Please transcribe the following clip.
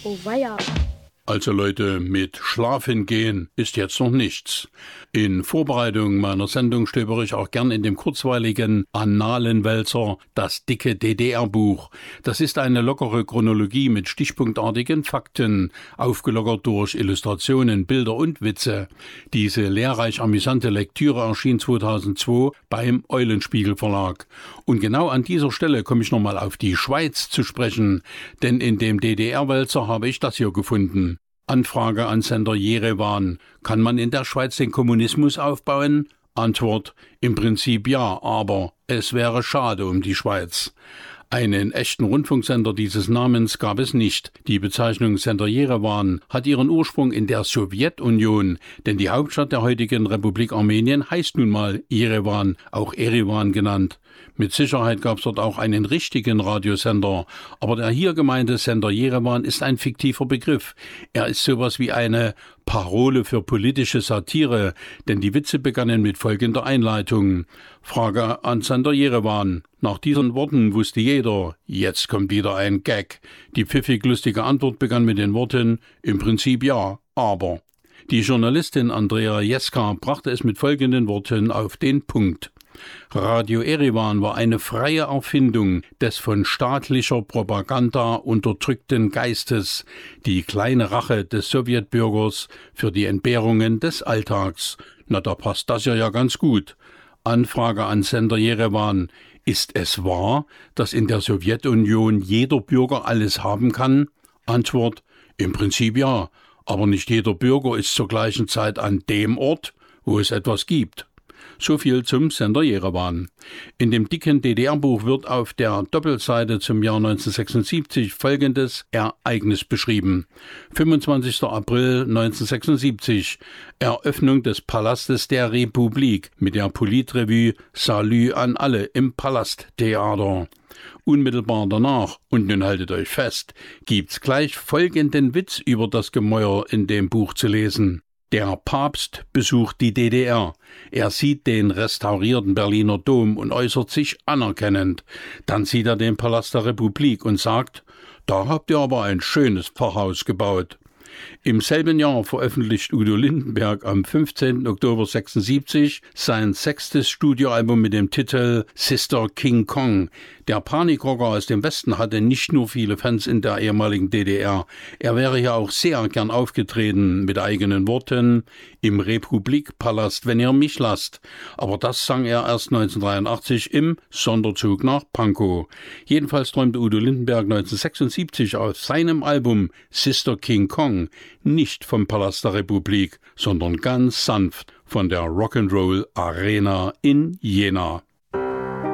Oh weia. Also Leute, mit Schlafen gehen ist jetzt noch nichts. In Vorbereitung meiner Sendung stöbere ich auch gern in dem kurzweiligen Annalenwälzer Das dicke DDR-Buch. Das ist eine lockere Chronologie mit stichpunktartigen Fakten, aufgelockert durch Illustrationen, Bilder und Witze. Diese lehrreich amüsante Lektüre erschien 2002 beim Eulenspiegel Verlag. Und genau an dieser Stelle komme ich nochmal auf die Schweiz zu sprechen, denn in dem DDR-Wälzer habe ich das hier gefunden. Anfrage an Sender Jerewan. Kann man in der Schweiz den Kommunismus aufbauen? Antwort: Im Prinzip ja, aber es wäre schade um die Schweiz. Einen echten Rundfunksender dieses Namens gab es nicht. Die Bezeichnung Sender Jerewan hat ihren Ursprung in der Sowjetunion, denn die Hauptstadt der heutigen Republik Armenien heißt nun mal Jerewan, auch Eriwan genannt. Mit Sicherheit gab es dort auch einen richtigen Radiosender, aber der hier gemeinte Sender Jerewan ist ein fiktiver Begriff. Er ist sowas wie eine Parole für politische Satire, denn die Witze begannen mit folgender Einleitung. Frage an Sender Jerewan. Nach diesen Worten wusste jeder, jetzt kommt wieder ein Gag. Die pfiffig lustige Antwort begann mit den Worten, im Prinzip ja, aber. Die Journalistin Andrea Jeska brachte es mit folgenden Worten auf den Punkt. Radio Eriwan war eine freie Erfindung des von staatlicher Propaganda unterdrückten Geistes, die kleine Rache des Sowjetbürgers für die Entbehrungen des Alltags. Na, da passt das ja ganz gut. Anfrage an Sender Jerewan. Ist es wahr, dass in der Sowjetunion jeder Bürger alles haben kann? Antwort: Im Prinzip ja, aber nicht jeder Bürger ist zur gleichen Zeit an dem Ort, wo es etwas gibt. So viel zum Sender Jerewan. In dem dicken DDR-Buch wird auf der Doppelseite zum Jahr 1976 folgendes Ereignis beschrieben. 25. April 1976, Eröffnung des Palastes der Republik mit der Politrevue Salü an alle im Palasttheater. Unmittelbar danach, und nun haltet euch fest, gibt's gleich folgenden Witz über das Gemäuer in dem Buch zu lesen. Der Papst besucht die DDR. Er sieht den restaurierten Berliner Dom und äußert sich anerkennend. Dann sieht er den Palast der Republik und sagt, da habt ihr aber ein schönes Pfarrhaus gebaut. Im selben Jahr veröffentlicht Udo Lindenberg am 15. Oktober 1976 sein 6. Studioalbum mit dem Titel Sister King Kong. Der Panikrocker aus dem Westen hatte nicht nur viele Fans in der ehemaligen DDR. Er wäre hier auch sehr gern aufgetreten mit eigenen Worten im Republikpalast, wenn ihr mich lasst. Aber das sang er erst 1983 im Sonderzug nach Pankow. Jedenfalls träumte Udo Lindenberg 1976 auf seinem Album Sister King Kong nicht vom Palast der Republik, sondern ganz sanft von der Rock'n'Roll Arena in Jena.